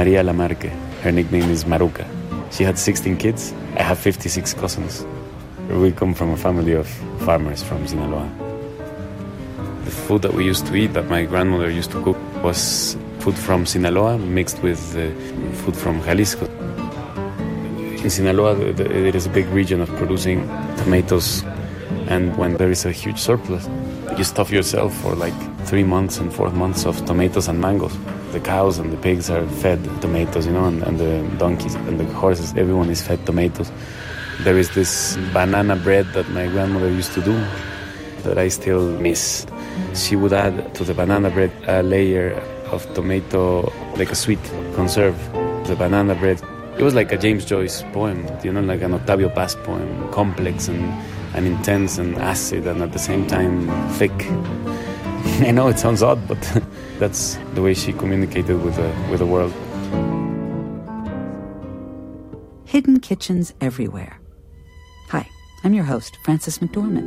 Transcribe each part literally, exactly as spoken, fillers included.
Maria Lamarque. Her nickname is Maruca. She had sixteen kids. I have fifty-six cousins. We come from a family of farmers from Sinaloa. The food that we used to eat, that my grandmother used to cook, was food from Sinaloa mixed with uh, food from Jalisco. In Sinaloa, there is a big region of producing tomatoes, and when there is a huge surplus, you stuff yourself for like three months and four months of tomatoes and mangoes. The cows and the pigs are fed tomatoes, you know, and, and the donkeys and the horses, everyone is fed tomatoes. There is this banana bread that my grandmother used to do that I still miss. She would add to the banana bread a layer of tomato, like a sweet conserve. The banana bread, it was like a James Joyce poem, you know, like an Octavio Paz poem, complex and, and intense and acid and at the same time thick. I know it sounds odd, but that's the way she communicated with the, with the world. Hidden kitchens everywhere. Hi, I'm your host, Frances McDormand.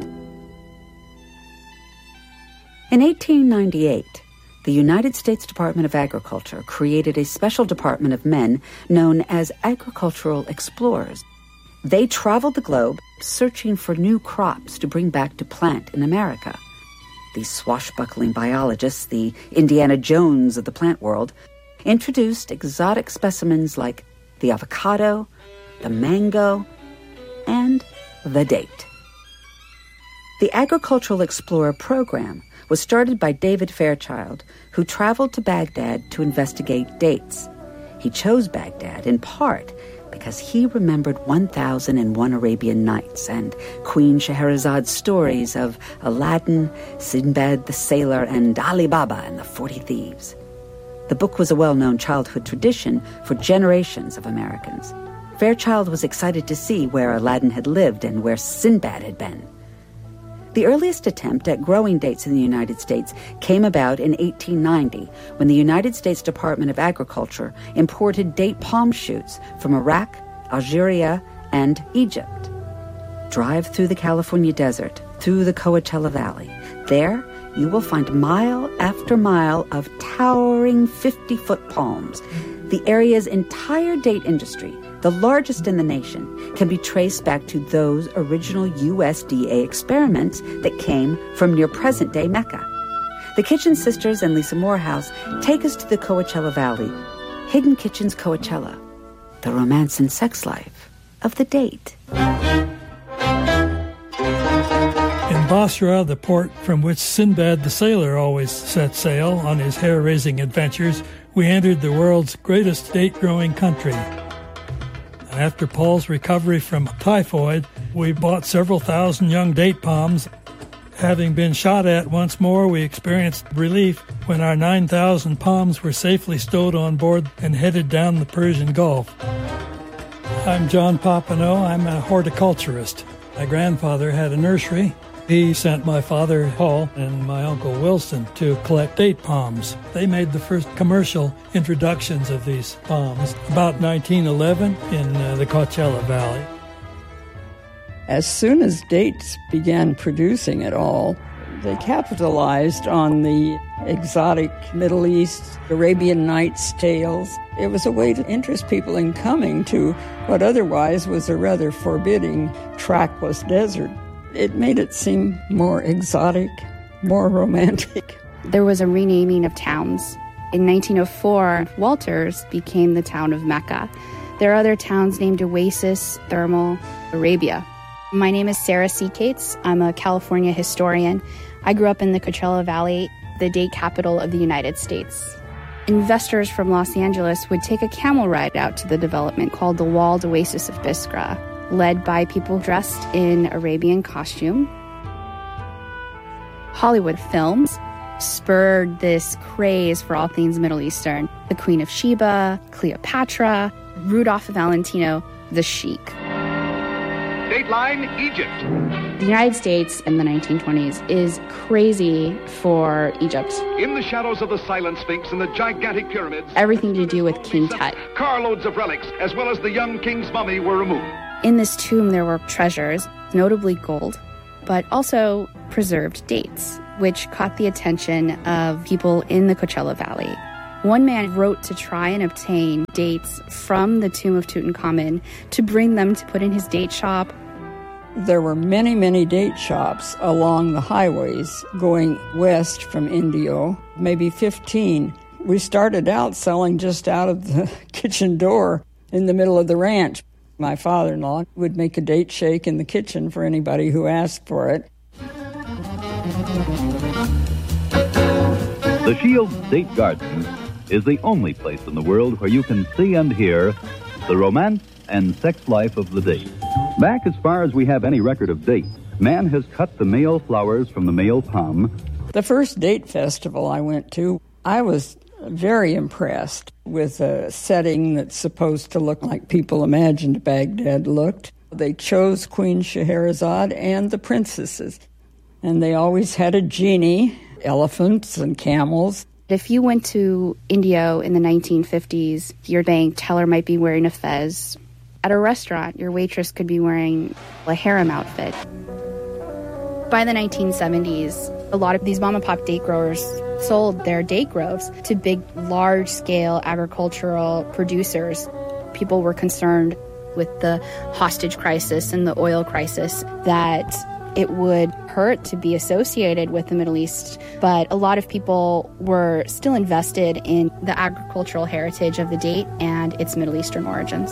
In eighteen ninety-eight, the United States Department of Agriculture created a special department of men known as agricultural explorers. They traveled the globe searching for new crops to bring back to plant in America. These swashbuckling biologists, the Indiana Jones of the plant world, introduced exotic specimens like the avocado, the mango, and the date. The Agricultural Explorer program was started by David Fairchild, who traveled to Baghdad to investigate dates. He chose Baghdad in part because he remembered one thousand and one Arabian Nights and Queen Shahrazad's stories of Aladdin, Sinbad the Sailor, and Ali Baba and the Forty Thieves. The book was a well-known childhood tradition for generations of Americans. Fairchild was excited to see where Aladdin had lived and where Sinbad had been. The earliest attempt at growing dates in the United States came about in eighteen ninety, when the United States Department of Agriculture imported date palm shoots from Iraq, Algeria, and Egypt. Drive through the California desert, through the Coachella Valley. There, you will find mile after mile of towering fifty-foot palms. The area's entire date industry, the largest in the nation, can be traced back to those original U S D A experiments that came from near present-day Mecca. The Kitchen Sisters and Lisa Morehouse take us to the Coachella Valley. Hidden Kitchens Coachella, the romance and sex life of the date. In Basra, the port from which Sinbad the Sailor always set sail on his hair-raising adventures, we entered the world's greatest date-growing country. After Paul's recovery from typhoid, we bought several thousand young date palms. Having been shot at once more, we experienced relief when our nine thousand palms were safely stowed on board and headed down the Persian Gulf. I'm John Papineau. I'm a horticulturist. My grandfather had a nursery. He sent my father, Paul, and my uncle, Wilson, to collect date palms. They made the first commercial introductions of these palms about nineteen eleven in uh, the Coachella Valley. As soon as dates began producing at all, they capitalized on the exotic Middle East, Arabian Nights tales. It was a way to interest people in coming to what otherwise was a rather forbidding, trackless desert. It made it seem more exotic, more romantic. There was a renaming of towns. In nineteen oh four, Walters became the town of Mecca. There are other towns named Oasis, Thermal, Arabia. My name is Sarah C. Cates. I'm a California historian. I grew up in the Coachella Valley, the date capital of the United States. Investors from Los Angeles would take a camel ride out to the development called the Walled Oasis of Biskra, led by people dressed in Arabian costume. Hollywood films spurred this craze for all things Middle Eastern. The Queen of Sheba, Cleopatra, Rudolph Valentino, the Sheik. Dateline Egypt. The United States in the nineteen twenties is crazy for Egypt. In the shadows of the Silent Sphinx and the gigantic pyramids, everything to do with King Tut. Carloads of relics, as well as the young king's mummy, were removed. In this tomb, there were treasures, notably gold, but also preserved dates, which caught the attention of people in the Coachella Valley. One man wrote to try and obtain dates from the tomb of Tutankhamun to bring them to put in his date shop. There were many, many date shops along the highways going west from Indio, maybe fifteen. We started out selling just out of the kitchen door in the middle of the ranch. My father-in-law would make a date shake in the kitchen for anybody who asked for it. The Shields Date Garden is the only place in the world where you can see and hear the romance and sex life of the date. Back as far as we have any record of dates, man has cut the male flowers from the male palm. The first date festival I went to, I was very impressed with a setting that's supposed to look like people imagined Baghdad looked. They chose Queen Scheherazade and the princesses, and they always had a genie, elephants and camels. If you went to Indio in the nineteen fifties, your bank teller might be wearing a fez. At a restaurant, your waitress could be wearing a harem outfit. By the nineteen seventies, a lot of these mom-and-pop date growers sold their date groves to big, large-scale agricultural producers. People were concerned with the hostage crisis and the oil crisis that it would hurt to be associated with the Middle East, but a lot of people were still invested in the agricultural heritage of the date and its Middle Eastern origins.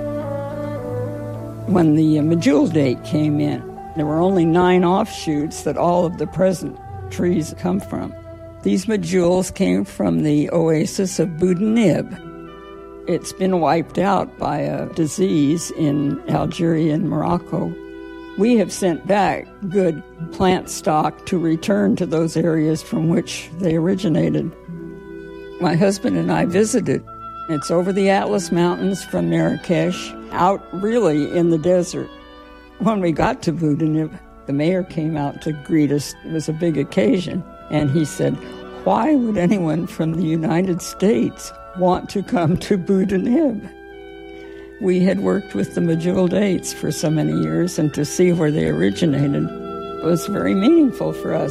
When the Medjool date came in, there were only nine offshoots that all of the present trees come from. These Medjools came from the oasis of Boudinib. It's been wiped out by a disease in Algeria and Morocco. We have sent back good plant stock to return to those areas from which they originated. My husband and I visited. It's over the Atlas Mountains from Marrakesh, out really in the desert. When we got to Boudinib, the mayor came out to greet us. It was a big occasion. And he said, "Why would anyone from the United States want to come to Boudinib?" We had worked with the Medjool dates for so many years, and to see where they originated was very meaningful for us.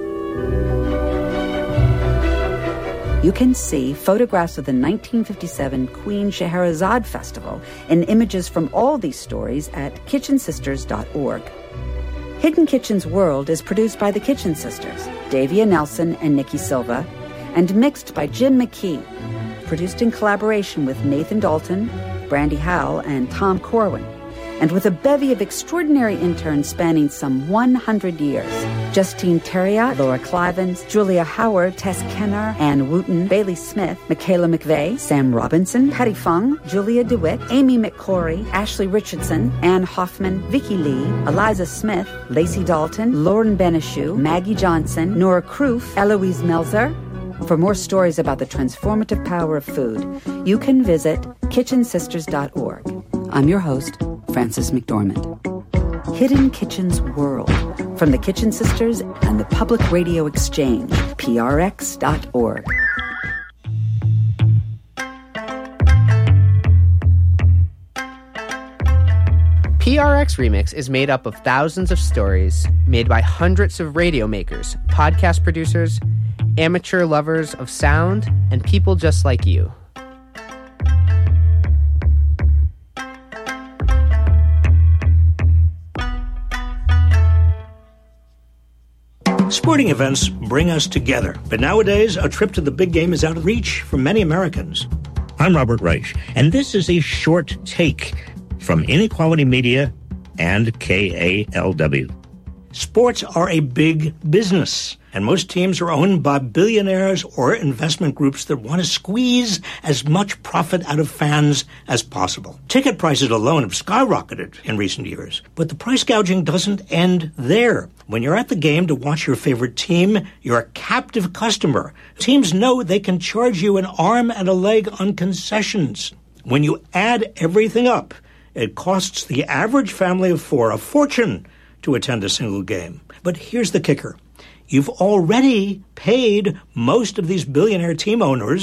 You can see photographs of the nineteen fifty-seven Queen Scheherazade Festival and images from all these stories at kitchen sisters dot org. Hidden Kitchen's World is produced by the Kitchen Sisters, Davia Nelson and Nikki Silva, and mixed by Jim McKee. Produced in collaboration with Nathan Dalton, Brandy Howell, and Tom Corwin, and with a bevy of extraordinary interns spanning some one hundred years. Justine Terriot, Laura Clivens, Julia Howard, Tess Kenner, Ann Wooten, Bailey Smith, Michaela McVeigh, Sam Robinson, Patty Fung, Julia DeWitt, Amy McCory, Ashley Richardson, Ann Hoffman, Vicky Lee, Eliza Smith, Lacey Dalton, Lauren Beneshu, Maggie Johnson, Nora Kroof, Eloise Melzer. For more stories about the transformative power of food, you can visit kitchen sisters dot org. I'm your host, Frances McDormand. Hidden Kitchen's World, from the Kitchen Sisters and the Public Radio Exchange, P R X dot org. P R X Remix is made up of thousands of stories made by hundreds of radio makers, podcast producers, amateur lovers of sound, and people just like you. Sporting events bring us together, but nowadays a trip to the big game is out of reach for many Americans. I'm Robert Reich, and this is a short take from Inequality Media and K A L W. Sports are a big business, and most teams are owned by billionaires or investment groups that want to squeeze as much profit out of fans as possible. Ticket prices alone have skyrocketed in recent years, but the price gouging doesn't end there. When you're at the game to watch your favorite team, you're a captive customer. Teams know they can charge you an arm and a leg on concessions. When you add everything up, it costs the average family of four a fortune to attend a single game. But here's the kicker. You've already paid most of these billionaire team owners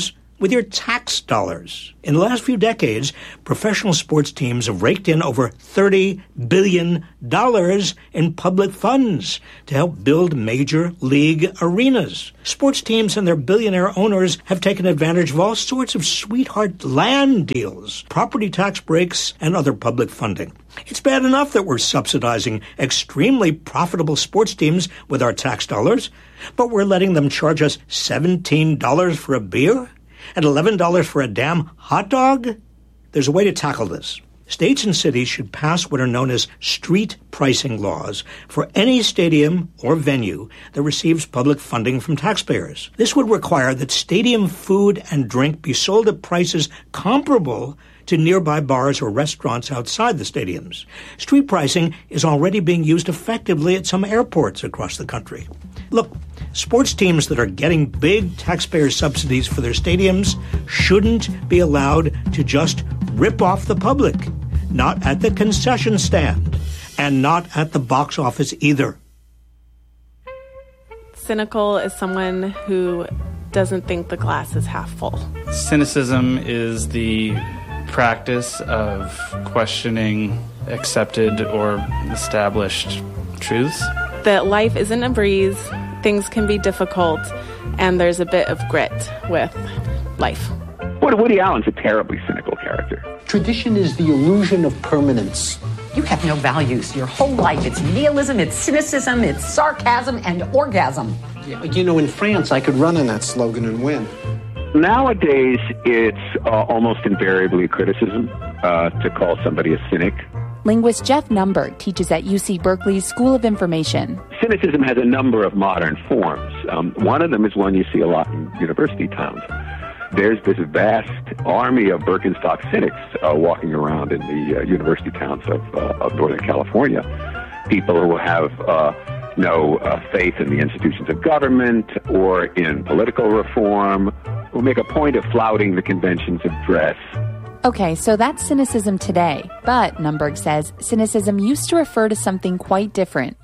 with your tax dollars. In the last few decades, professional sports teams have raked in over thirty billion dollars in public funds to help build major league arenas. Sports teams and their billionaire owners have taken advantage of all sorts of sweetheart land deals, property tax breaks, and other public funding. It's bad enough that we're subsidizing extremely profitable sports teams with our tax dollars, but we're letting them charge us seventeen dollars for a beer and eleven dollars for a damn hot dog? There's a way to tackle this. States and cities should pass what are known as street pricing laws for any stadium or venue that receives public funding from taxpayers. This would require that stadium food and drink be sold at prices comparable to nearby bars or restaurants outside the stadiums. Street pricing is already being used effectively at some airports across the country. Look, sports teams that are getting big taxpayer subsidies for their stadiums shouldn't be allowed to just rip off the public, not at the concession stand, and not at the box office either. Cynical is someone who doesn't think the glass is half full. Cynicism is the practice of questioning accepted or established truths. That life isn't a breeze, things can be difficult, and there's a bit of grit with life. Woody Allen's a terribly cynical character. Tradition is the illusion of permanence. You have no values. Your whole life, it's nihilism, it's cynicism, it's sarcasm, and orgasm. Yeah, you know, in France, I could run on that slogan and win. Nowadays, it's uh, almost invariably criticism uh, to call somebody a cynic. Linguist Jeff Nunberg teaches at U C Berkeley's School of Information. Cynicism has a number of modern forms. Um, one of them is one you see a lot in university towns. There's this vast army of Birkenstock cynics uh, walking around in the uh, university towns of, uh, of Northern California. People who have uh, no uh, faith in the institutions of government or in political reform, who make a point of flouting the conventions of dress. Okay, so that's cynicism today. But, Nunberg says, cynicism used to refer to something quite different.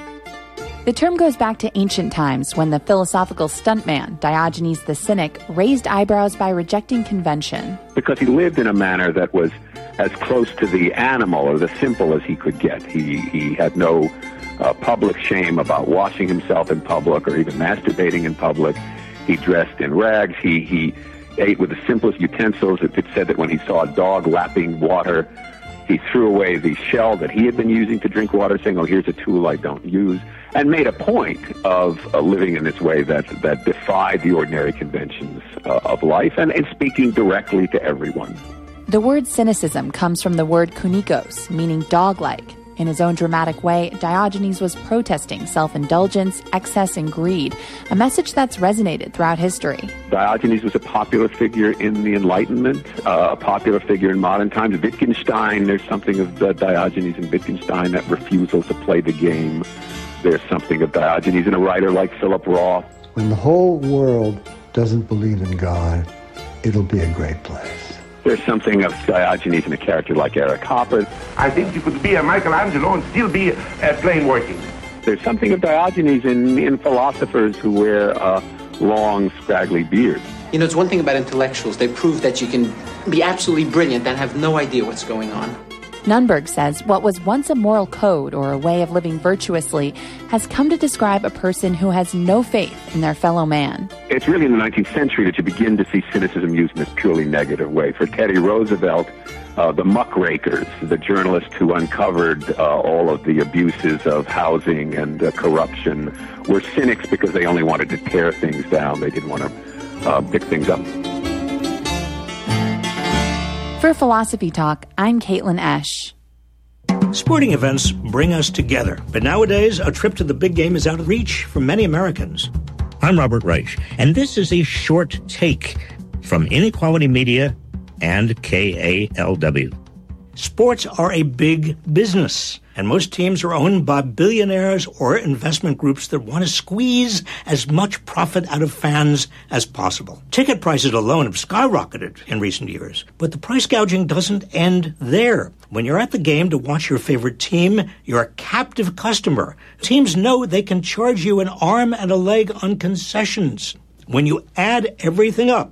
The term goes back to ancient times when the philosophical stuntman, Diogenes the Cynic, raised eyebrows by rejecting convention. Because he lived in a manner that was as close to the animal or the simple as he could get. He, he had no uh, public shame about washing himself in public or even masturbating in public. He dressed in rags. He, he ate with the simplest utensils. It, it said that when he saw a dog lapping water, he threw away the shell that he had been using to drink water, saying, oh, here's a tool I don't use, and made a point of uh, living in this way that, that defied the ordinary conventions uh, of life and, and speaking directly to everyone. The word cynicism comes from the word kunikos, meaning dog-like. In his own dramatic way, Diogenes was protesting self-indulgence, excess, and greed, a message that's resonated throughout history. Diogenes was a popular figure in the Enlightenment, uh, a popular figure in modern times. Wittgenstein, there's something of uh, Diogenes and Wittgenstein, that refusal to play the game. There's something of Diogenes in a writer like Philip Roth. When the whole world doesn't believe in God, it'll be a great place. There's something of Diogenes in a character like Eric Hopper. I think you could be a Michelangelo and still be a plane working. There's something of Diogenes in, in philosophers who wear uh, long, scraggly beards. You know, it's one thing about intellectuals. They prove that you can be absolutely brilliant and have no idea what's going on. Nunberg says what was once a moral code or a way of living virtuously has come to describe a person who has no faith in their fellow man. It's really in the nineteenth century that you begin to see cynicism used in this purely negative way. For Teddy Roosevelt, uh, the muckrakers, the journalists who uncovered uh, all of the abuses of housing and uh, corruption, were cynics because they only wanted to tear things down. They didn't want to uh, pick things up. For Philosophy Talk, I'm Caitlin Esch. Sporting events bring us together, but nowadays a trip to the big game is out of reach for many Americans. I'm Robert Reich, and this is a short take from Inequality Media and K A L W. Sports are a big business, and most teams are owned by billionaires or investment groups that want to squeeze as much profit out of fans as possible. Ticket prices alone have skyrocketed in recent years, but the price gouging doesn't end there. When you're at the game to watch your favorite team, you're a captive customer. Teams know they can charge you an arm and a leg on concessions. When you add everything up,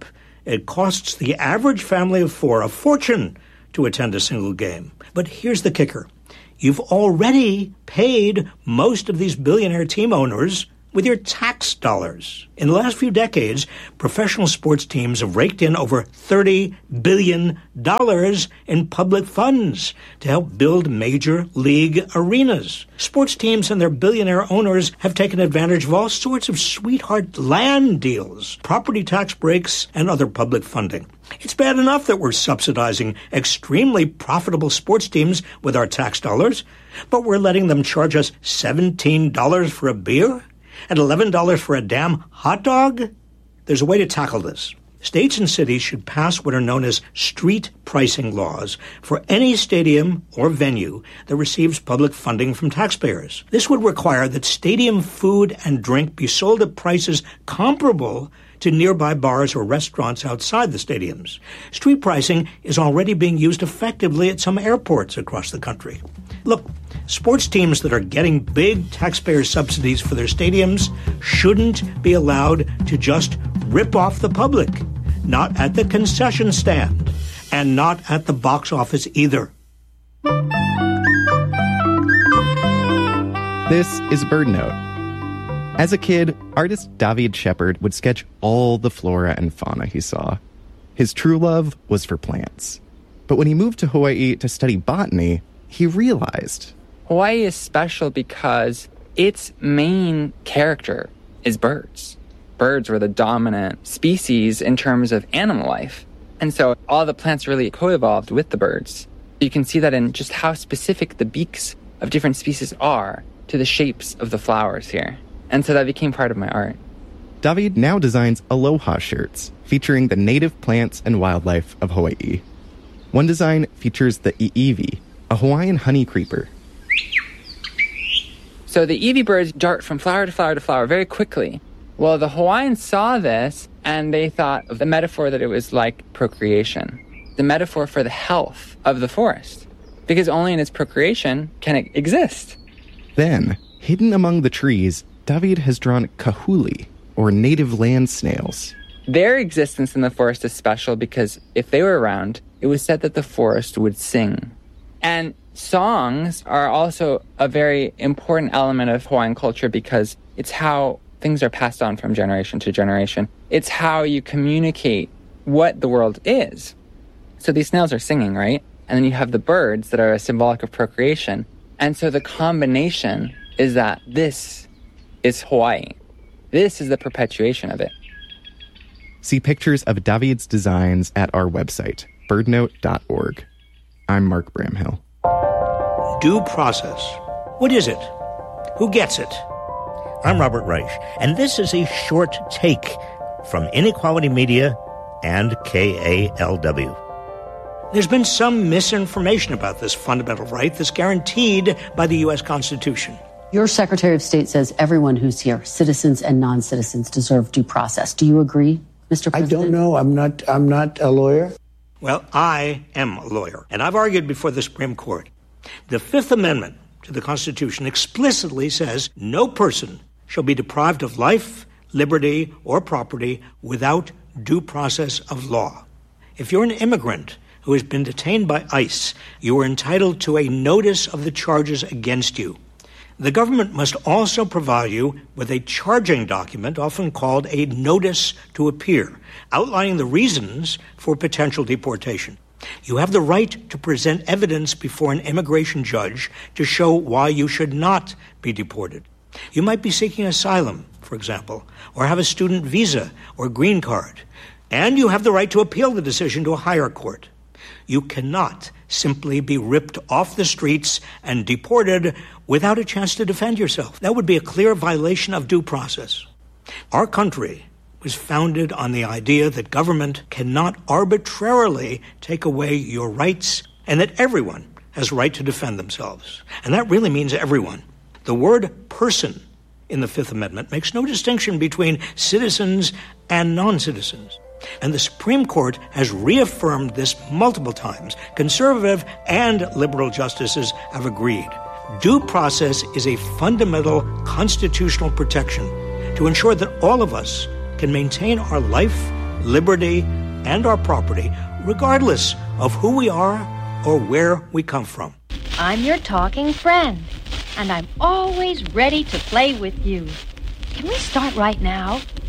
It costs the average family of four a fortune to attend a single game. But here's the kicker. You've already paid most of these billionaire team owners with your tax dollars. In the last few decades, professional sports teams have raked in over thirty billion dollars in public funds to help build major league arenas. Sports teams and their billionaire owners have taken advantage of all sorts of sweetheart land deals, property tax breaks, and other public funding. It's bad enough that we're subsidizing extremely profitable sports teams with our tax dollars, but we're letting them charge us seventeen dollars for a beer? And eleven dollars for a damn hot dog? There's a way to tackle this. States and cities should pass what are known as street pricing laws for any stadium or venue that receives public funding from taxpayers. This would require that stadium food and drink be sold at prices comparable to nearby bars or restaurants outside the stadiums. Street pricing is already being used effectively at some airports across the country. Look, sports teams that are getting big taxpayer subsidies for their stadiums shouldn't be allowed to just rip off the public. Not at the concession stand, and not at the box office either. This is BirdNote. As a kid, artist David Shepard would sketch all the flora and fauna he saw. His true love was for plants. But when he moved to Hawaii to study botany, he realized Hawaii is special because its main character is birds. Birds were the dominant species in terms of animal life. And so all the plants really co-evolved with the birds. You can see that in just how specific the beaks of different species are to the shapes of the flowers here. And so that became part of my art. David now designs aloha shirts featuring the native plants and wildlife of Hawaii. One design features the iiwi, a Hawaiian honey creeper. So the iiwi birds dart from flower to flower to flower very quickly. Well, the Hawaiians saw this, and they thought of the metaphor that it was like procreation, the metaphor for the health of the forest, because only in its procreation can it exist. Then, hidden among the trees, David has drawn kahuli, or native land snails. Their existence in the forest is special because if they were around, it was said that the forest would sing. And songs are also a very important element of Hawaiian culture because it's how things are passed on from generation to generation. It's how you communicate what the world is. So these snails are singing, right? And then you have the birds that are symbolic of procreation. And so the combination is that this is Hawaii. This is the perpetuation of it. See pictures of David's designs at our website, birdnote dot org. I'm Mark Bramhill. Due process. What is it? Who gets it? I'm Robert Reich, and this is a short take from Inequality Media and K A L W. There's been some misinformation about this fundamental right that's guaranteed by the U S Constitution. Your Secretary of State says everyone who's here, citizens and non-citizens, deserve due process. Do you agree, Mister President? I don't know. I'm not, I'm not a lawyer. Well, I am a lawyer, and I've argued before the Supreme Court. The Fifth Amendment to the Constitution explicitly says no person shall be deprived of life, liberty, or property without due process of law. If you're an immigrant who has been detained by ICE, you are entitled to a notice of the charges against you. The government must also provide you with a charging document, often called a notice to appear, outlining the reasons for potential deportation. You have the right to present evidence before an immigration judge to show why you should not be deported. You might be seeking asylum, for example, or have a student visa or green card, and you have the right to appeal the decision to a higher court. You cannot simply be ripped off the streets and deported without a chance to defend yourself. That would be a clear violation of due process. Our country was founded on the idea that government cannot arbitrarily take away your rights and that everyone has a right to defend themselves. And that really means everyone. The word person in the Fifth Amendment makes no distinction between citizens and non-citizens. And the Supreme Court has reaffirmed this multiple times. Conservative and liberal justices have agreed. Due process is a fundamental constitutional protection to ensure that all of us can maintain our life, liberty, and our property, regardless of who we are or where we come from. I'm your talking friend, and I'm always ready to play with you. Can we start right now?